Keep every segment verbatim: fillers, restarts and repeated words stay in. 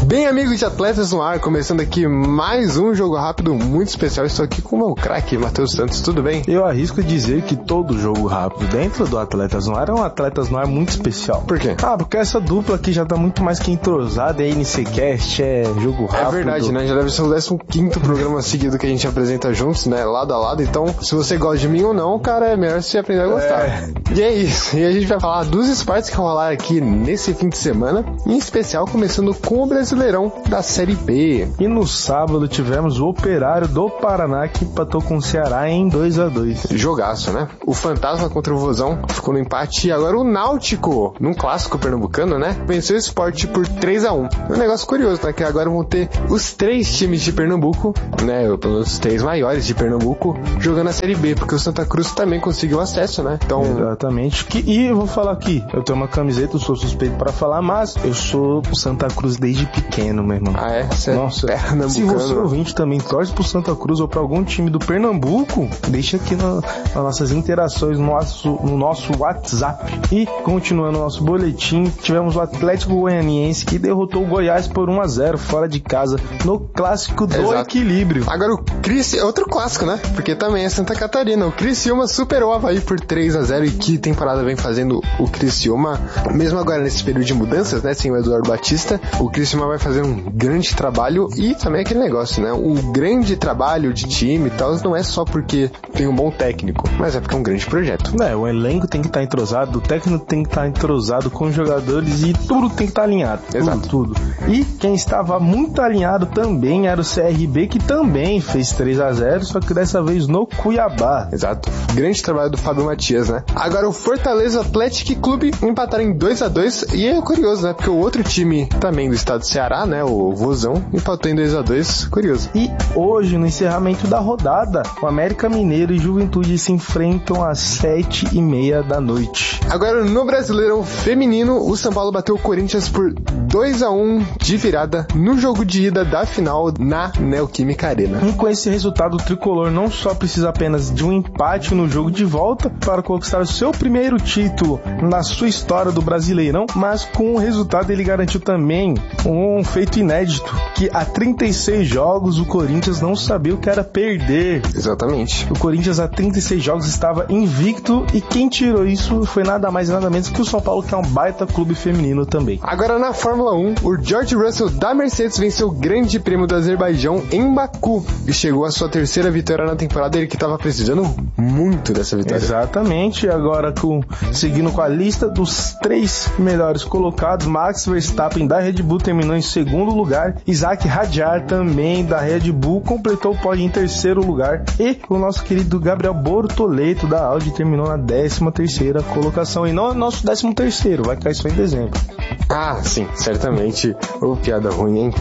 Bem, amigos de Atletas no Ar, começando aqui mais um jogo rápido muito especial. Estou aqui com o meu craque, Matheus Santos, tudo bem? Eu arrisco dizer que todo jogo rápido dentro do Atletas no Ar é um Atletas no Ar muito especial. Por quê? Ah, porque essa dupla aqui já tá muito mais que entrosada, é N C Cast, é jogo rápido. É verdade, né? Já deve ser o décimo quinto programa seguido que a gente apresenta juntos, né? Lado a lado. Então, se você gosta de mim ou não, cara, é melhor você aprender a gostar. É. E é isso. E a gente vai falar dos esportes que rolaram aqui nesse fim de semana, em especial começando com o Brasileirão da Série B. E no sábado tivemos o Operário do Paraná que empatou com o Ceará em dois a dois. Jogaço, né? O Fantasma contra o Vozão ficou no empate. E agora o Náutico, num clássico pernambucano, né? Venceu o Sport por três a um. É um negócio curioso, né? Que agora vão ter os três times de Pernambuco, né? Os três maiores de Pernambuco, jogando a Série B, porque o Santa Cruz também conseguiu acesso, né? Então... Exatamente. Que, e eu vou falar aqui, eu tenho uma camiseta, eu sou suspeito para falar, mas eu sou o Santa Cruz desde pequeno, meu irmão. Ah, é? Você Nossa, é se você ouvinte também torce pro Santa Cruz ou pra algum time do Pernambuco, deixa aqui no, nas nossas interações no nosso, no nosso WhatsApp. E continuando o nosso boletim, tivemos o Atlético Goianiense que derrotou o Goiás por um a zero fora de casa no clássico do Exato. Equilíbrio. Agora o Cris, outro clássico, né? Porque também é Santa Catarina. O Criciúma superou o Avaí por três a zero. E que temporada vem fazendo o Criciúma, mesmo agora nesse período de mudanças, né? Sem o Eduardo Batista, o Criciúma vai fazer um grande trabalho. E também aquele negócio, né? O grande trabalho de time e tal não é só porque tem um bom técnico, mas é porque é um grande projeto. É, o elenco tem que estar entrosado, o técnico tem que estar entrosado com os jogadores e tudo tem que estar alinhado. Exato. Tudo, tudo. E quem estava muito alinhado também era o C R B, que também fez três a zero, só que dessa vez no Cuiabá. Exato. Grande trabalho do Fábio Matias, né? Agora o Fortaleza Athletic Clube empataram em dois a dois e é curioso, né? Porque o outro time também do estado do Ceará, né? O Vozão, empatou em dois a dois. Curioso. E hoje, no encerramento da rodada, o América Mineiro e Juventude se enfrentam às sete e meia da noite. Agora no Brasileirão Feminino, o São Paulo bateu o Corinthians por dois a um de virada no jogo de ida da final na Neoquímica Arena. E com esse resultado, o tricolor não só precisa apenas de um empate no jogo de volta para conquistar o seu primeiro título na sua história do Brasileirão, mas com o resultado ele garantiu também um feito inédito, que há trinta e seis jogos o Corinthians não sabia o que era perder. Exatamente. O Corinthians há trinta e seis jogos estava invicto e quem tirou isso foi nada mais e nada menos que o São Paulo, que é um baita clube feminino também. Agora na Fórmula um, o George Russell da Mercedes venceu o Grande Prêmio do Azerbaijão em Baku e chegou à sua terceira vitória na temporada, ele que estava precisando muito dessa vitória. Exatamente, agora com, seguindo com a lista dos três melhores colocados, Max Verstappen da Red Bull terminou em segundo lugar, Isaac Hadjar também da Red Bull completou o pódio em terceiro lugar e o nosso querido Gabriel Bortoleto da Audi terminou na décima terceira colocação e não é nosso décimo terceiro, vai cair só em dezembro. Ah, sim, certamente. Ô, oh, piada ruim, hein?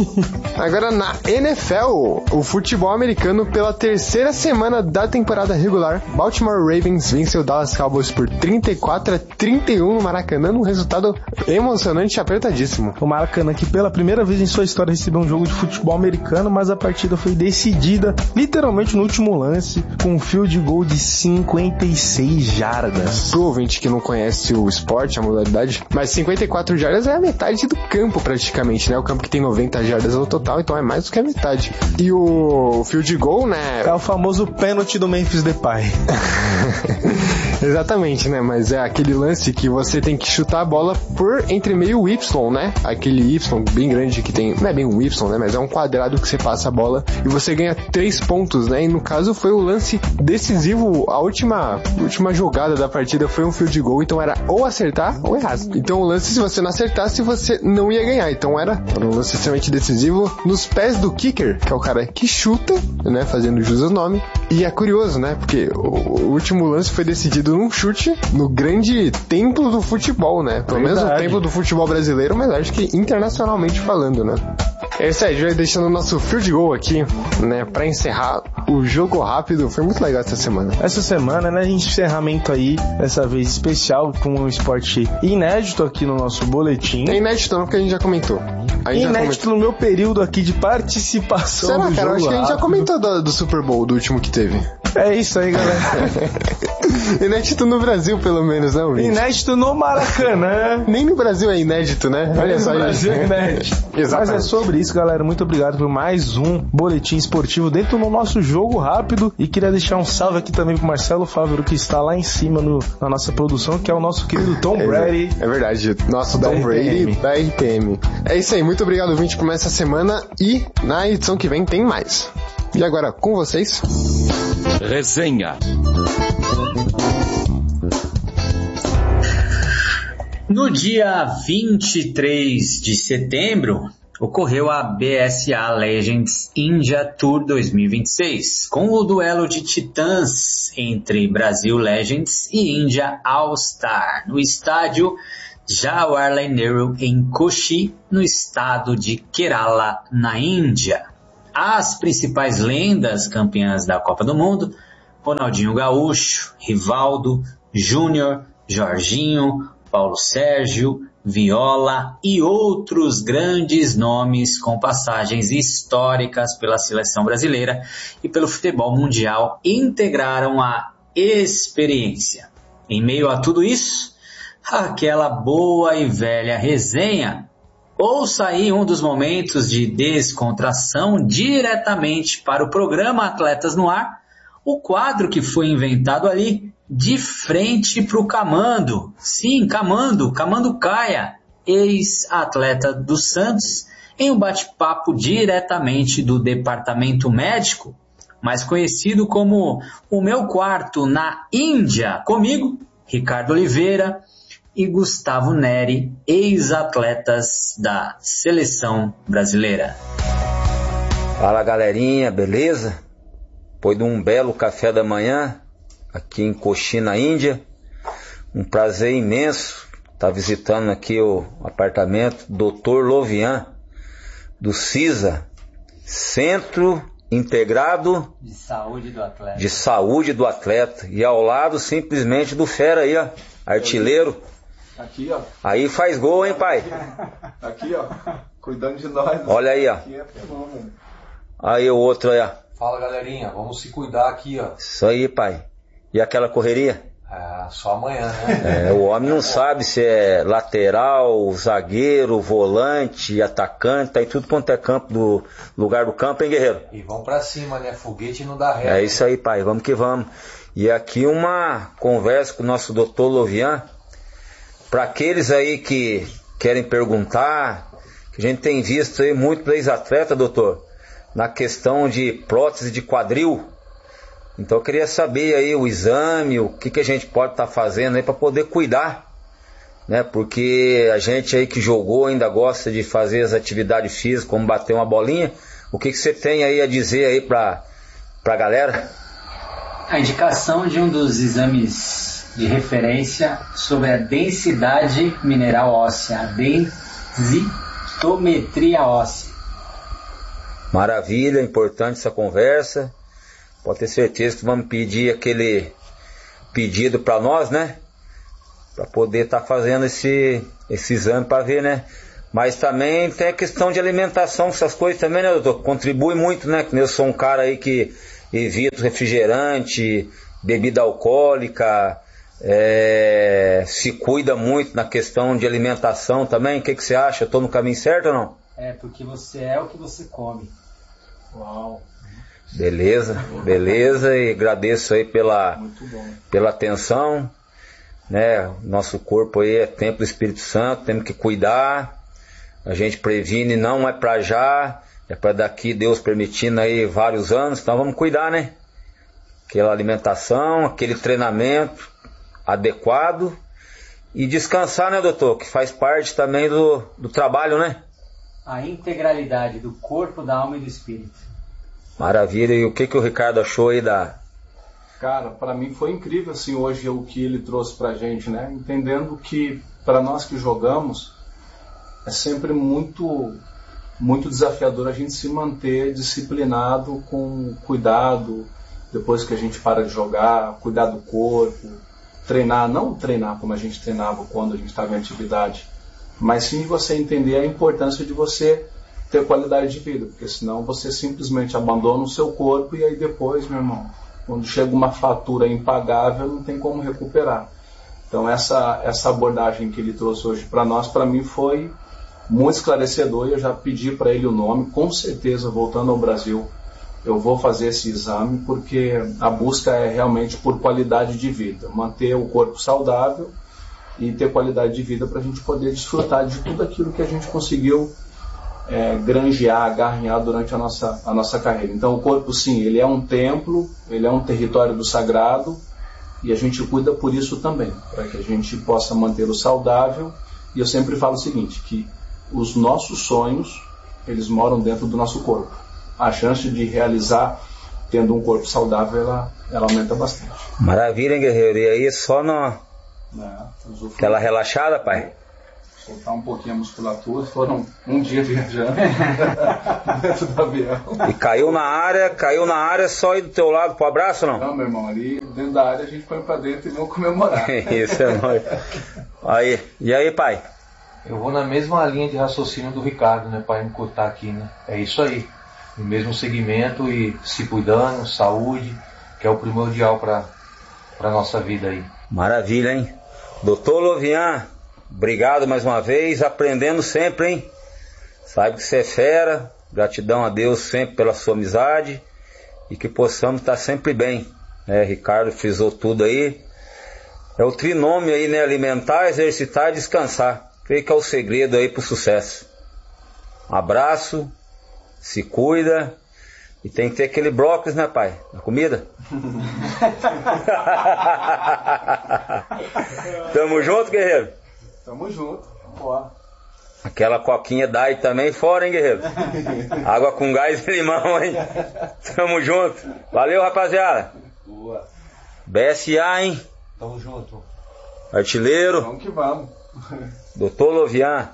Agora na N F L, o futebol americano pela terceira semana da temporada regular, Baltimore Ravens venceu o Dallas Cowboys por trinta e quatro a trinta e um no Maracanã, um resultado emocionante e apertadíssimo. O Maracanã que pela primeira vez em sua história recebeu um jogo de futebol americano, mas a partida foi decidida literalmente no último lance, com um field goal de cinquenta e seis jardas. Pro ouvinte que não conhece o esporte, a modalidade, mas cinquenta e quatro jardas é a metade do campo praticamente, né? O campo que tem noventa jardas no total, então é mais do que a metade. E o field goal, né? É o famoso pênalti do Memphis Depay. Exatamente, né? Mas é aquele lance que você tem que chutar a bola por entre meio Y, né? Aquele Y bem grande que tem, não é bem um Y, né? Mas é um quadrado que você passa a bola e você ganha três pontos, né? E no caso foi o lance decisivo, a última, última jogada da partida foi um field goal, então era ou acertar ou errar. Então o lance, se você não acertasse, você não ia ganhar. Então era um lance extremamente decisivo nos pés do kicker, que é o cara que chuta, né? Fazendo jus ao nome. E é curioso, né? Porque o, o último lance foi decidido num chute no grande templo do futebol, né? Pelo menos o templo do futebol brasileiro, mas acho que internacionalmente falando, né? É isso aí, a gente vai deixando o nosso field goal aqui, né, pra encerrar o jogo rápido. Foi muito legal essa semana. Essa semana, né, a gente encerramento aí, dessa vez especial, com um esporte inédito aqui no nosso boletim. É inédito não, porque a gente já comentou. A gente inédito já no meu período aqui de participação. Será, do cara? jogo Acho que a gente já rápido. comentou do, do Super Bowl, do último que teve. É isso aí, galera. Inédito no Brasil, pelo menos, não, gente? Inédito no Maracanã. Nem no Brasil é inédito, né? Olha Nem só no Brasil é inédito. Exatamente. Mas é sobre isso, galera. Muito obrigado por mais um boletim esportivo dentro do nosso jogo rápido. E queria deixar um salve aqui também pro Marcelo Fávero, que está lá em cima no, na nossa produção, que é o nosso querido Tom é, Brady. É verdade. Nosso Tom Brady da R P M. É isso aí. Muito obrigado, ouvinte, por essa semana. E na edição que vem tem mais. E agora, com vocês... Resenha. No dia vinte e três de setembro, ocorreu a B S A Legends India Tour dois mil e vinte e seis, com o duelo de titãs entre Brasil Legends e India All Star, no estádio Jawaharlal Nehru em Kochi, no estado de Kerala, na Índia. As principais lendas campeãs da Copa do Mundo, Ronaldinho Gaúcho, Rivaldo, Júnior, Jorginho, Paulo Sérgio, Viola e outros grandes nomes com passagens históricas pela seleção brasileira e pelo futebol mundial integraram a experiência. Em meio a tudo isso, aquela boa e velha resenha. Ouça aí um dos momentos de descontração diretamente para o programa Atletas no Ar, o quadro que foi inventado ali de frente para o Camando. Sim, Camando, Camando Caia, ex-atleta do Santos, em um bate-papo diretamente do departamento médico, mais conhecido como O Meu Quarto na Índia, comigo, Ricardo Oliveira, e Gustavo Neri, ex-atletas da seleção brasileira. Fala, galerinha, beleza? Depois de um belo café da manhã aqui em Kochi, na Índia, um prazer imenso estar visitando aqui o apartamento doutor Lovian do CISA, Centro Integrado de Saúde do Atleta. De Saúde do Atleta, e ao lado simplesmente do fera aí, ó, artilheiro. Aqui, ó. Aí faz gol, hein, pai? Aqui, ó. Cuidando de nós. Olha aí, ó. Aqui é fenômeno. Aí o outro aí, ó. Fala, galerinha. Vamos se cuidar aqui, ó. Isso aí, pai. E aquela correria? É, só amanhã, né? É, o homem não sabe se é lateral, zagueiro, volante, atacante, tá em tudo quanto é campo do lugar do campo, hein, guerreiro? E vamos pra cima, né? Foguete não dá ré. É isso aí, pai. Vamos que vamos. E aqui uma conversa com o nosso doutor Lovian. Para aqueles aí que querem perguntar, que a gente tem visto aí muito ex-atleta, doutor, na questão de prótese de quadril. Então eu queria saber aí o exame, o que, que a gente pode estar tá fazendo aí para poder cuidar, né? Porque a gente aí que jogou ainda gosta de fazer as atividades físicas, como bater uma bolinha. O que, que você tem aí a dizer aí para a galera? A indicação de um dos exames de referência sobre a densidade mineral óssea, a densitometria óssea. Maravilha, importante essa conversa. Pode ter certeza que vamos pedir aquele pedido para nós, né? Para poder estar tá fazendo esse, esse exame para ver, né? Mas também tem a questão de alimentação, essas coisas também, né, doutor? Contribui muito, né? Eu sou um cara aí que evita refrigerante, bebida alcoólica, é, se cuida muito na questão de alimentação também. O que, que você acha? Estou no caminho certo ou não? É, porque você é o que você come. Uau. Beleza, beleza, e agradeço aí pela, pela atenção, né? Nosso corpo aí é templo do Espírito Santo, temos que cuidar. A gente previne, não é para já, é para daqui, Deus permitindo aí vários anos, então vamos cuidar, né? Aquela alimentação, aquele treinamento adequado e descansar, né, doutor? Que faz parte também do, do trabalho, né? A integralidade do corpo, da alma e do espírito. Maravilha. E o que, que o Ricardo achou aí da... Cara, para mim foi incrível assim hoje o que ele trouxe pra gente, né? Entendendo que para nós que jogamos é sempre muito muito desafiador a gente se manter disciplinado com cuidado depois que a gente para de jogar, cuidar do corpo, treinar, não treinar como a gente treinava quando a gente estava em atividade, mas sim você entender a importância de você ter qualidade de vida, porque senão você simplesmente abandona o seu corpo e aí depois, meu irmão, Quando chega uma fatura impagável, não tem como recuperar. Então essa, essa abordagem que ele trouxe hoje para nós, para mim foi muito esclarecedor, e eu já pedi para ele o nome. Com certeza, voltando ao Brasil, eu vou fazer esse exame, porque a busca é realmente por qualidade de vida, manter o corpo saudável e ter qualidade de vida para a gente poder desfrutar de tudo aquilo que a gente conseguiu é, granjear, agarrinhar durante a nossa, a nossa carreira. Então o corpo, sim, ele é um templo, ele é um território do sagrado, e a gente cuida por isso também, para que a gente possa mantê-lo saudável. E eu sempre falo o seguinte, que os nossos sonhos, eles moram dentro do nosso corpo. A chance de realizar tendo um corpo saudável, ela, ela aumenta bastante. Maravilha, hein, guerreiro? E aí, só na... É, aquela relaxada, pai? Soltar um pouquinho a musculatura. Foram um dia viajando dentro do avião. E caiu na área, caiu na área só ir do teu lado pro abraço, não? Não, meu irmão, ali dentro da área a gente põe pra dentro e vamos comemorar. Isso é nóis. Aí, e aí, pai? Eu vou na mesma linha de raciocínio do Ricardo, né, para encurtar aqui, né? É isso aí. No mesmo segmento e se cuidando, saúde, que é o primordial para para nossa vida aí. Maravilha, hein? doutor Lovian, obrigado mais uma vez, aprendendo sempre, hein? Sabe que você é fera, gratidão a Deus sempre pela sua amizade e que possamos estar sempre bem. É, Ricardo frisou tudo aí. É o trinômio aí, né? Alimentar, exercitar e descansar. Creio que é o segredo aí pro sucesso. Um abraço, se cuida. E tem que ter aquele brócolis, né, pai? Na comida? Tamo junto, guerreiro? Tamo junto. Bora. Aquela coquinha Diet também fora, hein, guerreiro? Água com gás e limão, hein? Tamo junto. Valeu, rapaziada. Boa. B S A, hein? Tamo junto. Artilheiro. Vamos que vamos. doutor Lovian.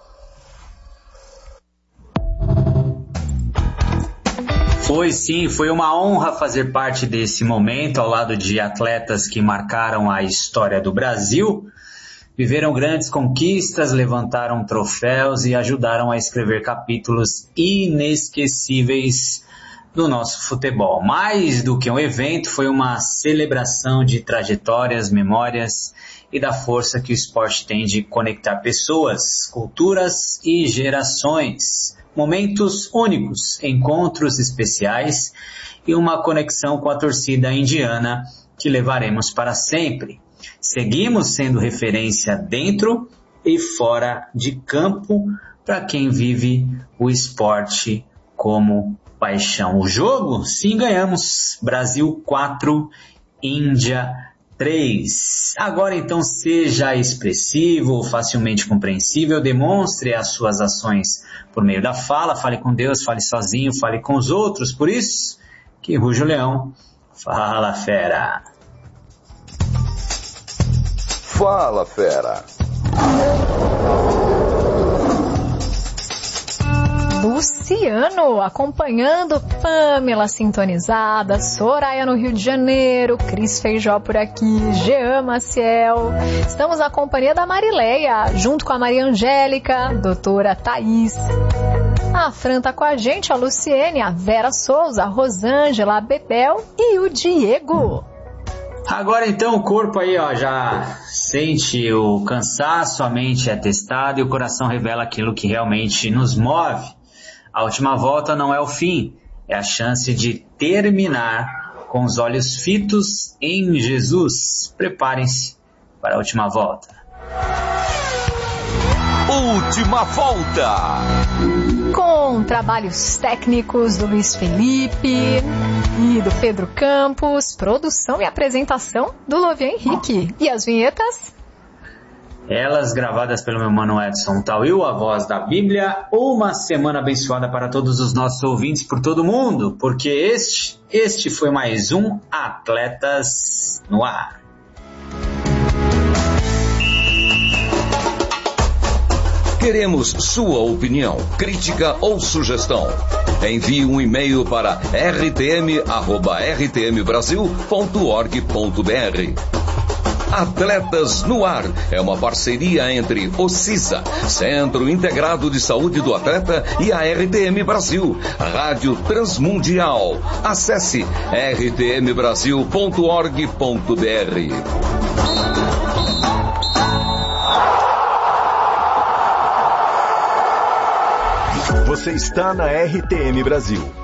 Foi sim, foi uma honra fazer parte desse momento ao lado de atletas que marcaram a história do Brasil, viveram grandes conquistas, levantaram troféus e ajudaram a escrever capítulos inesquecíveis do nosso futebol. Mais do que um evento, foi uma celebração de trajetórias, memórias e da força que o esporte tem de conectar pessoas, culturas e gerações. Momentos únicos, encontros especiais e uma conexão com a torcida indiana que levaremos para sempre. Seguimos sendo referência dentro e fora de campo para quem vive o esporte como paixão. O jogo? Sim, ganhamos. Brasil quatro, Índia três. Agora então seja expressivo, facilmente compreensível, demonstre as suas ações por meio da fala, fale com Deus, fale sozinho, fale com os outros. Por isso que ruge o leão. Fala, fera! Fala, fera! Luciano, acompanhando Pamela sintonizada, Soraya no Rio de Janeiro, Cris Feijó por aqui, Jean Maciel. Estamos na companhia da Marileia, junto com a Maria Angélica, doutora Thaís. A Fran tá com a gente, a Luciene, a Vera Souza, a Rosângela, a Bebel e o Diego. Agora então o corpo aí, ó, já sente o cansaço, a mente é testada e o coração revela aquilo que realmente nos move. A última volta não é o fim, é a chance de terminar com os olhos fitos em Jesus. Preparem-se para a última volta. Última volta! Com trabalhos técnicos do Luiz Felipe e do Pedro Campos, produção e apresentação do Lovian Henrique. E as vinhetas? Elas gravadas pelo meu mano Edson Tauil, a voz da Bíblia. Uma semana abençoada para todos os nossos ouvintes por todo mundo, porque este, este foi mais um Atletas no Ar. Queremos sua opinião, crítica ou sugestão. Envie um e-mail para r t m arroba r t m brasil ponto org ponto b r. Atletas no Ar é uma parceria entre o CISA, Centro Integrado de Saúde do Atleta, e a R T M Brasil, Rádio Transmundial. Acesse r t m brasil ponto org ponto b r. Você está na R T M Brasil.